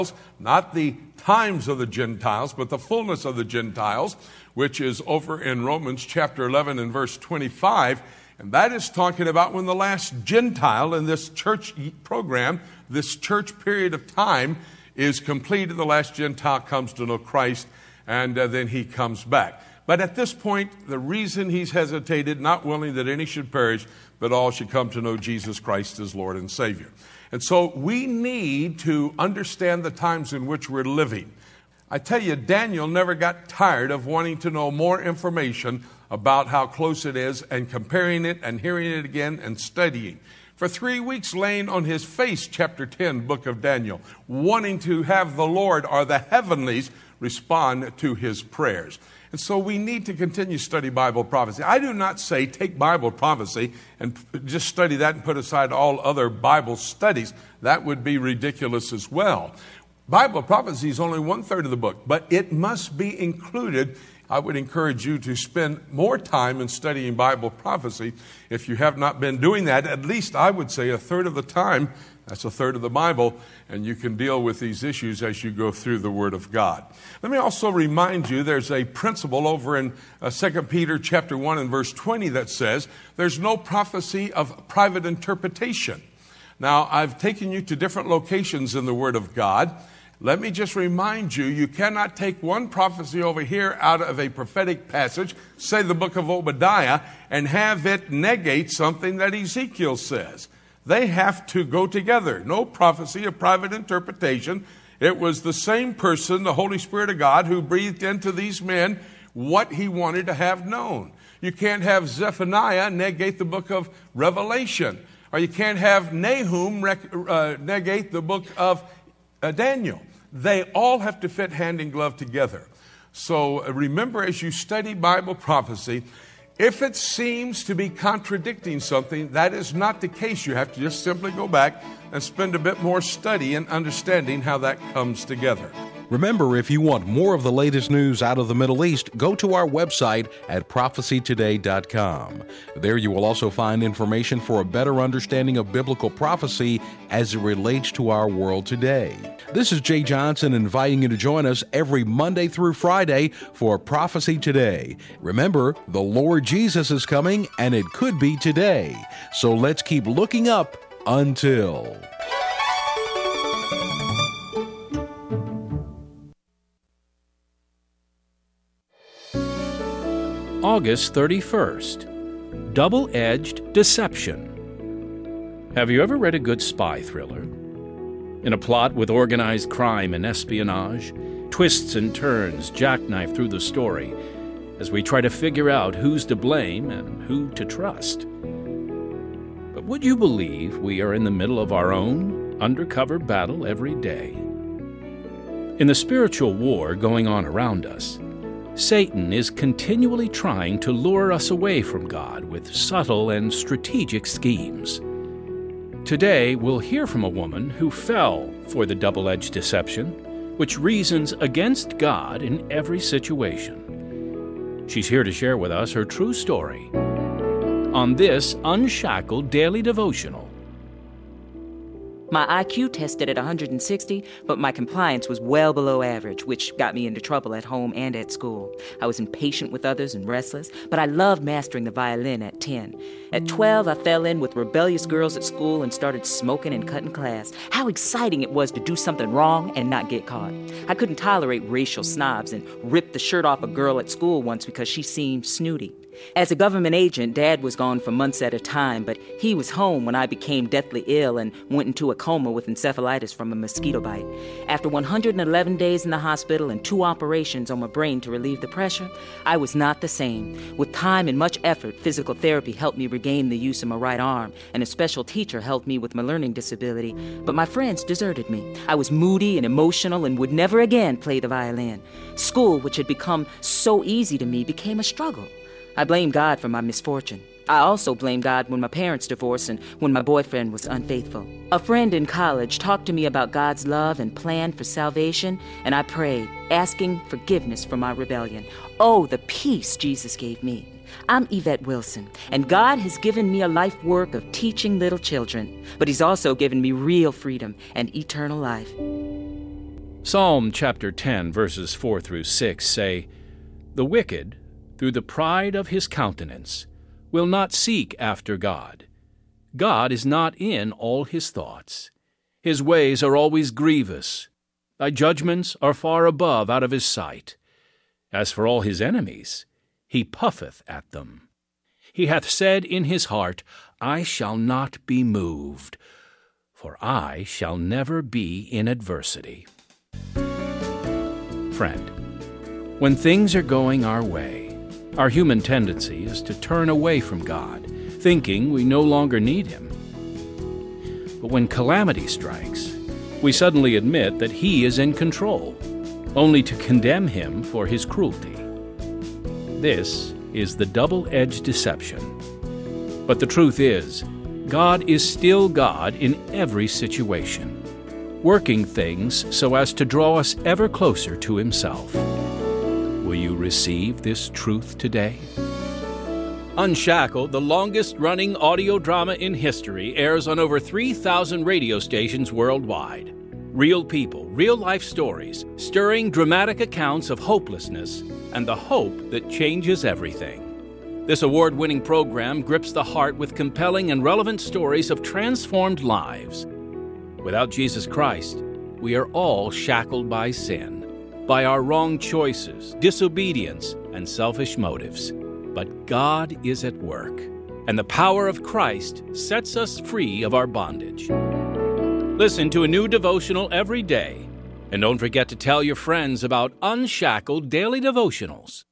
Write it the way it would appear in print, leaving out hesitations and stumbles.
not the times of the Gentiles, but the fullness of the Gentiles, which is over in Romans chapter 11 and verse 25. And that is talking about when the last Gentile in this church program, this church period of time, is completed. The last Gentile comes to know Christ, and then he comes back. But at this point, the reason he's hesitated, not willing that any should perish, but all should come to know Jesus Christ as Lord and Savior. And so we need to understand the times in which we're living. I tell you, Daniel never got tired of wanting to know more information about how close it is and comparing it and hearing it again and studying. For 3 weeks laying on his face, chapter 10, book of Daniel, wanting to have the Lord or the heavenlies respond to his prayers. And so we need to continue to study Bible prophecy. I do not say take Bible prophecy and just study that and put aside all other Bible studies. That would be ridiculous as well. Bible prophecy is only 1/3 of the book, but it must be included. I would encourage you to spend more time in studying Bible prophecy. If you have not been doing that, at least I would say 1/3 of the time, that's 1/3 of the Bible, and you can deal with these issues as you go through the Word of God. Let me also remind you there's a principle over in 2 Peter chapter 1 and verse 20 that says there's no prophecy of private interpretation. Now, I've taken you to different locations in the Word of God. Let me just remind you, you cannot take one prophecy over here out of a prophetic passage, say the book of Obadiah, and have it negate something that Ezekiel says. They have to go together. No prophecy of private interpretation. It was the same person, the Holy Spirit of God, who breathed into these men what he wanted to have known. You can't have Zephaniah negate the book of Revelation, or you can't have Nahum negate the book of Daniel. They all have to fit hand in glove together. So remember, as you study Bible prophecy, if it seems to be contradicting something, that is not the case. You have to just simply go back and spend a bit more study and understanding how that comes together. Remember, if you want more of the latest news out of the Middle East, go to our website at prophecytoday.com. There you will also find information for a better understanding of biblical prophecy as it relates to our world today. This is Jay Johnson inviting you to join us every Monday through Friday for Prophecy Today. Remember, the Lord Jesus is coming, and it could be today. So let's keep looking up until... August 31st, Double-Edged Deception. Have you ever read a good spy thriller? In a plot with organized crime and espionage, twists and turns jackknife through the story as we try to figure out who's to blame and who to trust. But would you believe we are in the middle of our own undercover battle every day? In the spiritual war going on around us, Satan is continually trying to lure us away from God with subtle and strategic schemes. Today, we'll hear from a woman who fell for the double-edged deception, which reasons against God in every situation. She's here to share with us her true story on this Unshackled Daily Devotional. My IQ tested at 160, but my compliance was well below average, which got me into trouble at home and at school. I was impatient with others and restless, but I loved mastering the violin at 10. At 12, I fell in with rebellious girls at school and started smoking and cutting class. How exciting it was to do something wrong and not get caught. I couldn't tolerate racial snobs and ripped the shirt off a girl at school once because she seemed snooty. As a government agent, Dad was gone for months at a time, but he was home when I became deathly ill and went into a coma with encephalitis from a mosquito bite. After 111 days in the hospital and 2 operations on my brain to relieve the pressure, I was not the same. With time and much effort, physical therapy helped me regain the use of my right arm, and a special teacher helped me with my learning disability. But my friends deserted me. I was moody and emotional and would never again play the violin. School, which had become so easy to me, became a struggle. I blamed God for my misfortune. I also blamed God when my parents divorced and when my boyfriend was unfaithful. A friend in college talked to me about God's love and plan for salvation, and I prayed, asking forgiveness for my rebellion. Oh, the peace Jesus gave me. I'm Yvette Wilson, and God has given me a life work of teaching little children, but He's also given me real freedom and eternal life. Psalm chapter 10, verses 4 through 6 say, "The wicked, through the pride of his countenance, will not seek after God. God is not in all his thoughts. His ways are always grievous. Thy judgments are far above out of his sight. As for all his enemies, he puffeth at them. He hath said in his heart, I shall not be moved, for I shall never be in adversity." Friend, when things are going our way, our human tendency is to turn away from God, thinking we no longer need him. But when calamity strikes, we suddenly admit that he is in control, only to condemn him for his cruelty. This is the double-edged deception. But the truth is, God is still God in every situation, working things so as to draw us ever closer to himself. Will you receive this truth today? Unshackled, the longest-running audio drama in history, airs on over 3,000 radio stations worldwide. Real people, real-life stories, stirring dramatic accounts of hopelessness and the hope that changes everything. This award-winning program grips the heart with compelling and relevant stories of transformed lives. Without Jesus Christ, we are all shackled by sin, by our wrong choices, disobedience, and selfish motives. But God is at work, and the power of Christ sets us free of our bondage. Listen to a new devotional every day, and don't forget to tell your friends about Unshackled Daily Devotionals.